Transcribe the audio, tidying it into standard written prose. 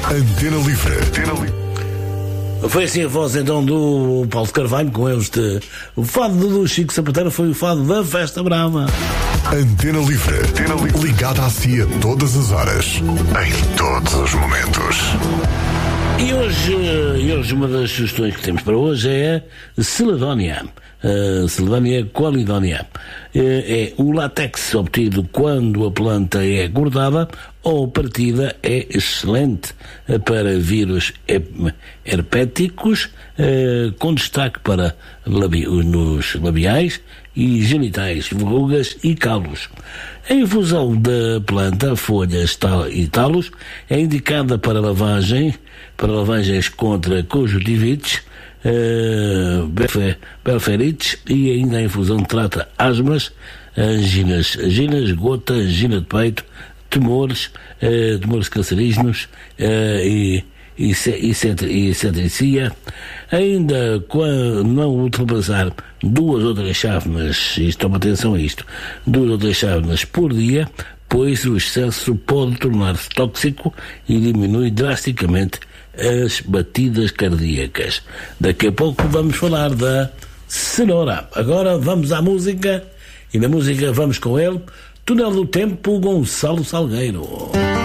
Antena Livre. Foi assim a voz então do Paulo de Carvalho com o fado do Chico Sapateiro foi o fado da Festa Brava. Antena Livre. Ligada a si a todas as horas, em todos os momentos. E hoje uma das sugestões que temos para hoje é Celadónia. Celadónia qualidónia. É o látex obtido quando a planta é cortada ou partida, é excelente para vírus herpéticos, com destaque para nos labiais e genitais, verrugas e calos. A infusão da planta, folhas e talos é indicada para lavagens contra conjuntivites, belferites, e ainda a infusão trata asmas, anginas, gota, angina de peito, tumores cancerígenos e cetricia. Ainda quando não ultrapassar 2 ou 3 chávenas, toma atenção a isto, 2 ou 3 chávenas por dia, pois o excesso pode tornar-se tóxico e diminui drasticamente as batidas cardíacas. Daqui a pouco vamos falar da cenoura. Agora vamos à música, e na música vamos com ele, Túnel do Tempo, Gonçalo Salgueiro.